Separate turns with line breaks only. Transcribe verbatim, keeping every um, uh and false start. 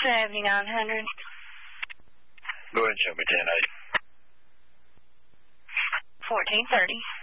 seventy-nine hundred.
Go ahead and show me ten eight.
fourteen thirty.